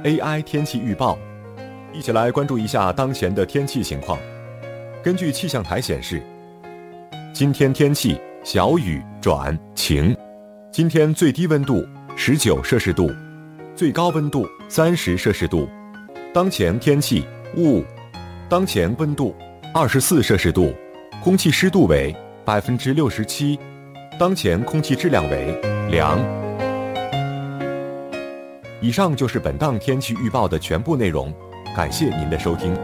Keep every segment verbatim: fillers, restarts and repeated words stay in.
A I 天气预报，一起来关注一下当前的天气情况。根据气象台显示，今天天气小雨转晴，今天最低温度十九摄氏度，最高温度三十摄氏度。当前天气雾，当前温度二十四摄氏度，空气湿度为百分之六十七，当前空气质量为良。以上就是本档天气预报的全部内容，感谢您的收听。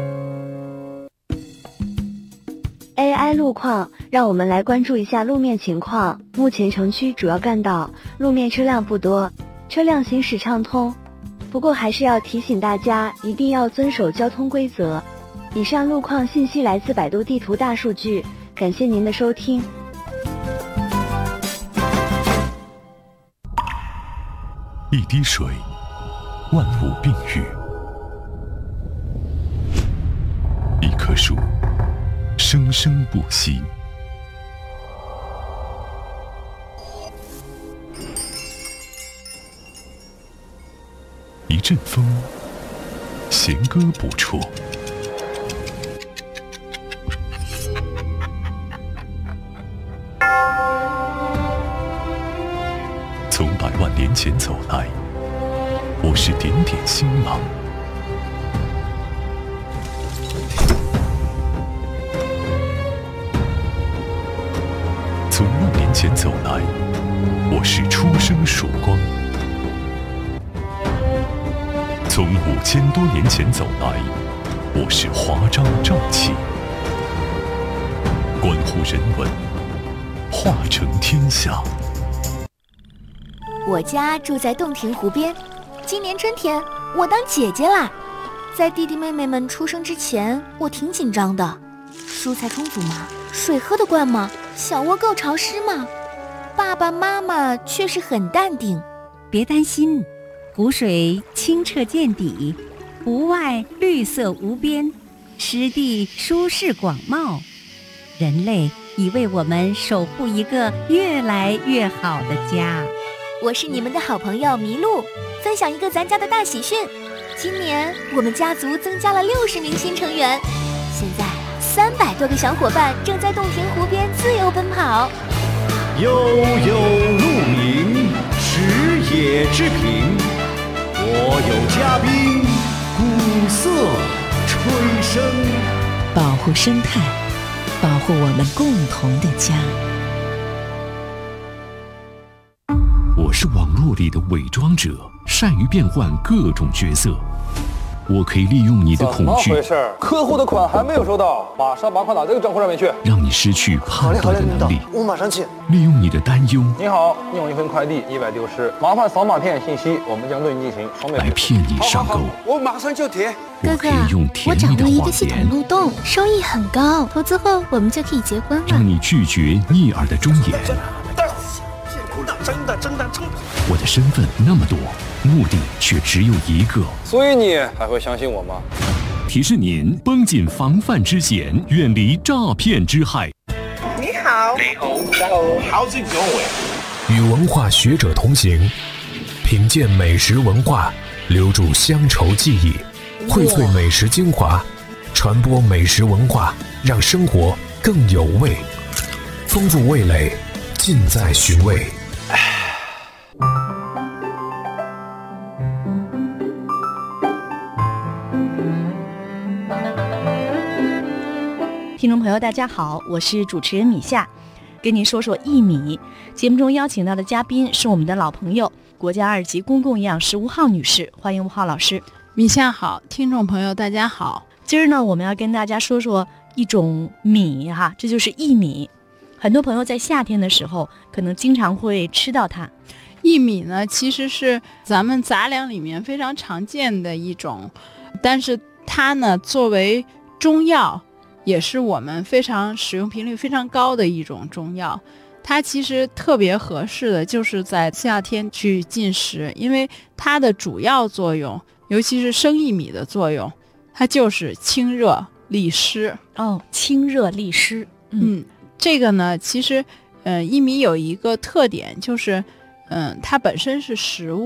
A I 路况，让我们来关注一下路面情况。目前城区主要干道路面车辆不多，车辆行驶畅通。不过还是要提醒大家，一定要遵守交通规则。以上路况信息来自百度地图大数据，感谢您的收听。 一滴水，万物并育；一棵树，生生不息；一阵风，弦歌不辍；从百万年前走来，我是点点星芒；从万年前走来，我是初生曙光；从五千多年前走来，我是华章正气。关乎人文，化成天下。 我家住在洞庭湖边，今年春天我当姐姐啦。在弟弟妹妹们出生之前，我挺紧张的。蔬菜充足吗？水喝得惯吗？小窝够潮湿吗？爸爸妈妈却是很淡定。 别担心，湖水清澈见底，湖外绿色无边，湿地舒适广袤。人类已为我们守护一个越来越好的家。 我是你们的好朋友麋鹿，分享一个咱家的大喜讯。今年我们家族增加了六十名新成员，现在三百多个小伙伴正在洞庭湖边自由奔跑。 悠悠鹿鸣，食野之苹。我有嘉宾，鼓瑟吹笙。 保护生态，保护我们共同的家。 我是网络里的伪装者，善于变换各种角色。我可以利用你的恐惧。 怎么回事？客户的款还没有收到，马上把款打这个账户上面去。 让你失去判断的能力。 我马上去。 利用你的担忧。 你好，你有一份快递意外丢失，麻烦扫码填写信息，我们将对你进行双倍来骗你上钩。 我马上就填。 我可以用甜蜜的谎言。 我掌握一个系统漏洞，收益很高，投资后我们就可以结婚了。 让你拒绝逆耳的忠言。 真的真的真的！ 我的身份那么多，目的却只有一个。 所以你还会相信我吗？ 提示您绷紧防范之弦，远离诈骗之害。 你好， 你好 ，How's it going？ 与文化学者同行，品鉴美食文化，留住乡愁记忆，荟萃美食精华，传播美食文化，让生活更有味。丰富味蕾，尽在寻味。 听众朋友大家好，我是主持人米夏，跟您说说薏米。节目中邀请到的嘉宾是我们的老朋友，国家二级公共营养师吴浩女士，欢迎吴浩老师。 米夏好，听众朋友大家好。 今儿呢，我们要跟大家说说一种米哈，这就是薏米。很多朋友在夏天的时候可能经常会吃到它。 薏米呢，其实是咱们杂粮里面非常常见的一种，但是它呢作为中药，也是我们非常使用频率非常高的一种中药。它其实特别合适的就是在夏天去进食，因为它的主要作用，尤其是生薏米的作用，它就是清热利湿。 哦，清热利湿。 嗯，这个呢，其实，呃，薏米有一个特点，就是，嗯、呃，它本身是食物，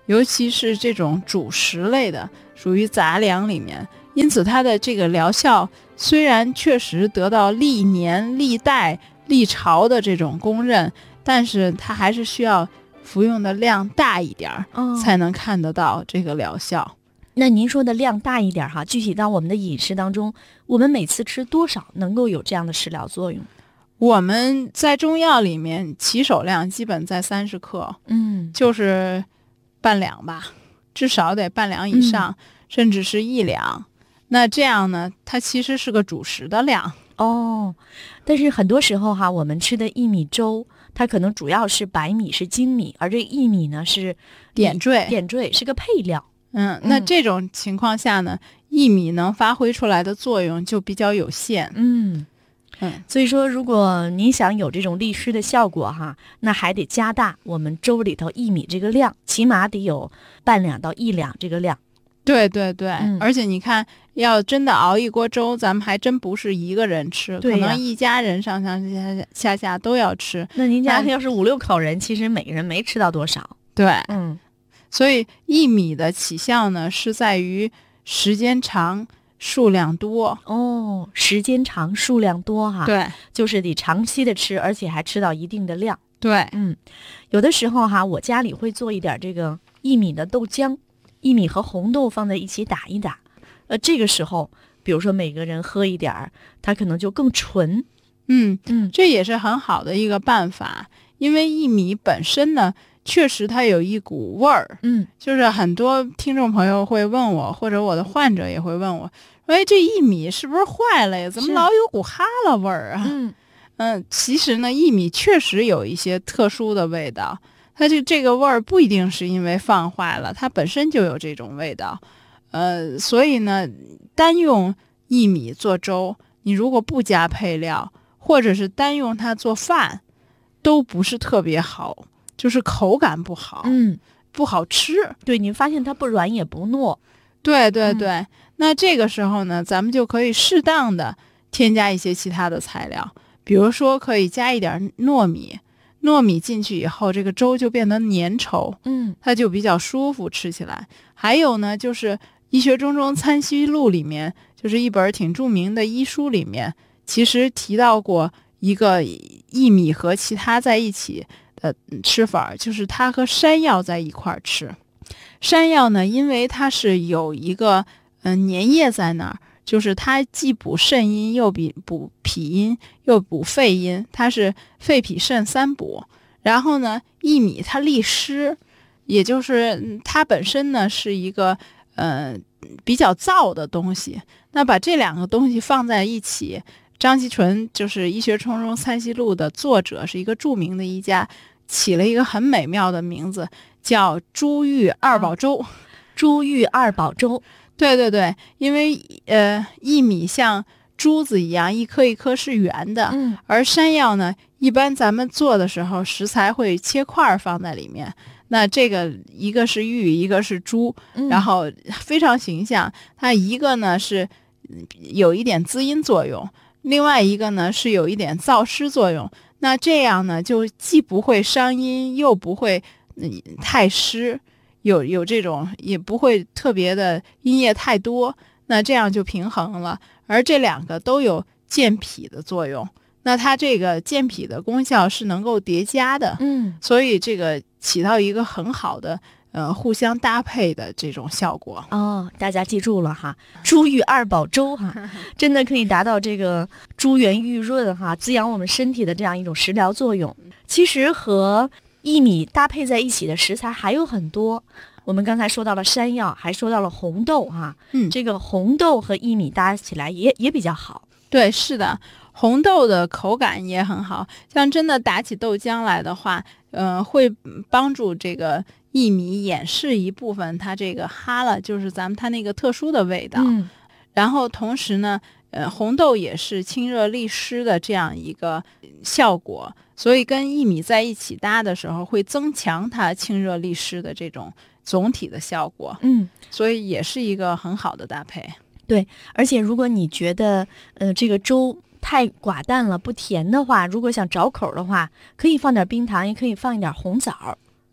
尤其是这种主食类的，属于杂粮里面，因此它的这个疗效虽然确实得到历年历代历朝的这种公认，但是它还是需要服用的量大一点儿、哦、才能看得到这个疗效。 那您说的量大一点哈，具体到我们的饮食当中，我们每次吃多少能够有这样的食疗作用？ 我们在中药里面起手量基本在三十克， 嗯， 就是半两吧，至少得半两以上、嗯、甚至是一两。那这样呢，它其实是个主食的量哦。但是很多时候哈，我们吃的薏米粥，它可能主要是白米是精米，而这薏米呢是点缀， 点缀是个配料。 嗯，那这种情况下呢，薏米能发挥出来的作用就比较有限。 嗯嗯，所以说如果您想有这种利湿的效果哈，那还得加大我们粥里头薏米这个量，起码得有半两到一两这个量。 对对对、嗯、而且你看，要真的熬一锅粥，咱们还真不是一个人吃，可能一家人上上下下下都要吃。 那您家要是五六口人，其实每个人没吃到多少。 对， 嗯， 所以薏米的起效呢，是在于时间长、数量多。 哦，时间长、数量多哈。 对， 就是得长期的吃，而且还吃到一定的量。 对， 嗯，有的时候哈，我家里会做一点这个薏米的豆浆。薏米和红豆放在一起打一打，呃，这个时候，比如说每个人喝一点儿，它可能就更纯。 嗯嗯，这也是很好的一个办法，因为薏米本身呢，确实它有一股味儿。 嗯，就是很多听众朋友会问我，或者我的患者也会问我，哎，这薏米是不是坏了呀？怎么老有股哈喇味儿啊？ 嗯嗯，其实呢，薏米确实有一些特殊的味道。它就这个味儿不一定是因为放坏了，它本身就有这种味道，呃，所以呢，单用薏米做粥，你如果不加配料，或者是单用它做饭，都不是特别好，就是口感不好， 嗯， 不好吃。 对，你发现它不软也不糯。 对对对、嗯，那这个时候呢，咱们就可以适当的添加一些其他的材料，比如说可以加一点糯米。糯米进去以后，这个粥就变得粘稠， 嗯， 它就比较舒服吃起来。还有呢，就是《医学中中参析录》里面，就是一本挺著名的医书里面，其实提到过一个薏米和其他在一起的吃法，就是它和山药在一块儿吃。山药呢，因为它是有一个嗯、呃、粘液在那儿。就是它既补肾阴，又比补脾阴，又补肺阴，它是肺脾肾三补。然后呢，薏米它利湿，也就是它本身呢是一个呃比较燥的东西。那把这两个东西放在一起，张锡纯就是《医学中中参析录》的作者，是一个著名的医家，起了一个很美妙的名字，叫珠玉二宝粥。啊、 珠玉二宝粥。 对对对，因为呃，薏米像珠子一样，一颗一颗是圆的， 嗯， 而山药呢，一般咱们做的时候，食材会切块放在里面。那这个一个是玉，一个是珠， 嗯、 然后非常形象。它一个呢是有一点滋阴作用，另外一个呢是有一点燥湿作用。那这样呢，就既不会伤阴，又不会、嗯、太湿。有有这种也不会特别的阴液太多，那这样就平衡了。而这两个都有健脾的作用，那它这个健脾的功效是能够叠加的， 嗯， 所以这个起到一个很好的呃互相搭配的这种效果。 哦，大家记住了哈，珠玉二宝粥哈，真的可以达到这个珠圆玉润哈，滋养我们身体的这样一种食疗作用。其实和薏米搭配在一起的食材还有很多，我们刚才说到了山药，还说到了红豆哈， 嗯， 这个红豆和薏米搭起来也也比较好。 对，是的，红豆的口感也很好，像真的打起豆浆来的话，呃，会帮助这个薏米掩饰一部分它这个哈喇，就是咱们它那个特殊的味道。 嗯， 然后同时呢，呃，红豆也是清热利湿的这样一个效果。所以跟薏米在一起搭的时候，会增强它清热利湿的这种总体的效果。 嗯， 所以也是一个很好的搭配。 对，而且如果你觉得呃这个粥太寡淡了，不甜的话，如果想找口的话，可以放点冰糖，也可以放一点红枣。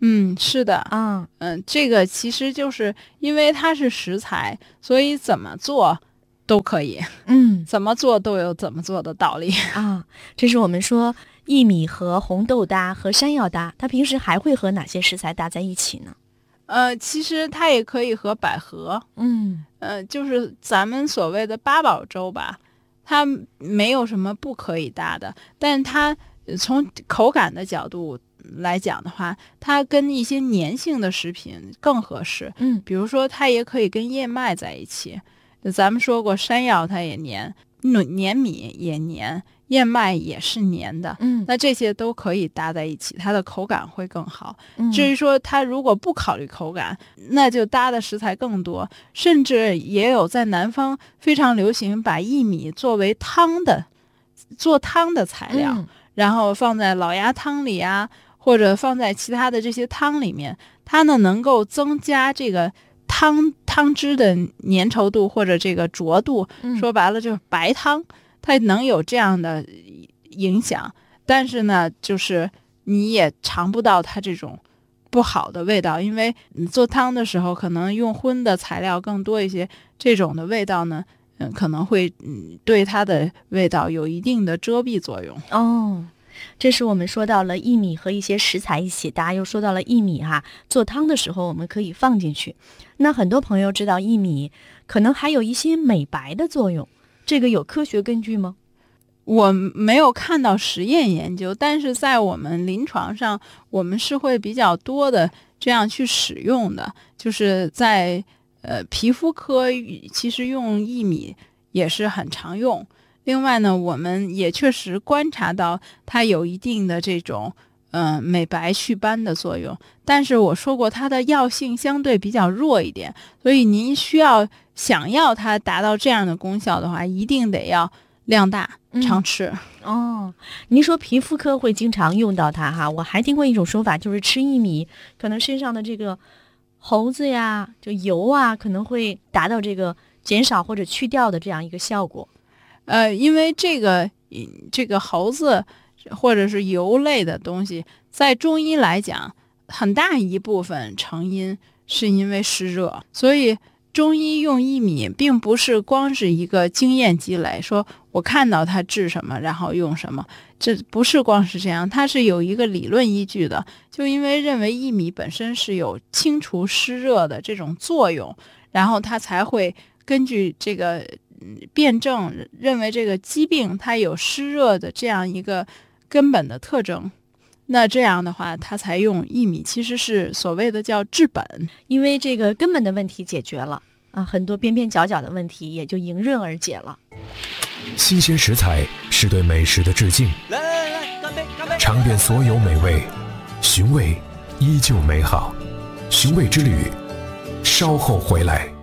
嗯，是的， 啊， 嗯，这个其实就是因为它是食材，所以怎么做都可以， 嗯， 怎么做都有怎么做的道理啊。这是我们说薏米和红豆搭，和山药搭，它平时还会和哪些食材搭在一起呢？ 呃，其实它也可以和百合， 嗯， 呃，就是咱们所谓的八宝粥吧，它没有什么不可以搭的，但它从口感的角度来讲的话，它跟一些粘性的食品更合适。 嗯， 比如说它也可以跟燕麦在一起。咱们说过，山药它也粘，粘米也粘，燕麦也是粘的。 嗯， 那这些都可以搭在一起，它的口感会更好。 嗯， 至于说它如果不考虑口感，那就搭的食材更多，甚至也有在南方非常流行把薏米作为汤的做汤的材料。 嗯， 然后放在老鸭汤里啊，或者放在其他的这些汤里面，它呢能够增加这个汤汤汁的粘稠度或者这个浊度， 嗯， 说白了就是白汤，它能有这样的影响。但是呢，就是你也尝不到它这种不好的味道，因为你做汤的时候可能用荤的材料更多一些，这种的味道呢嗯，可能会嗯对它的味道有一定的遮蔽作用。 哦，这是我们说到了薏米和一些食材一起搭，又说到了薏米哈，做汤的时候我们可以放进去。那很多朋友知道薏米可能还有一些美白的作用，这个有科学根据吗？ 我没有看到实验研究，但是在我们临床上，我们是会比较多的这样去使用的，就是在呃，皮肤科其实用薏米也是很常用。另外呢，我们也确实观察到它有一定的这种呃美白祛斑的作用。但是我说过，它的药性相对比较弱一点，所以您需要想要它达到这样的功效的话，一定得要量大常吃。 嗯、哦，您说皮肤科会经常用到它哈，我还听过一种说法，就是吃薏米，可能身上的这个猴子呀，就油啊，可能会达到这个减少或者去掉的这样一个效果。 呃，因为这个这个猴子或者是油类的东西，在中医来讲，很大一部分成因是因为湿热，所以中医用薏米并不是光是一个经验积累，说我看到它治什么然后用什么，这不是光是这样，它是有一个理论依据的。就因为认为薏米本身是有清除湿热的这种作用，然后它才会根据这个辩证认为这个疾病它有湿热的这样一个根本的特征，那这样的话它才用薏米，其实是所谓的叫治本， 因为这个根本的问题解决了啊，很多边边角角的问题也就迎刃而解了。 新鲜食材是对美食的致敬， 来来来，干杯干杯！ 尝遍所有美味，寻味依旧美好。寻味之旅，稍后回来。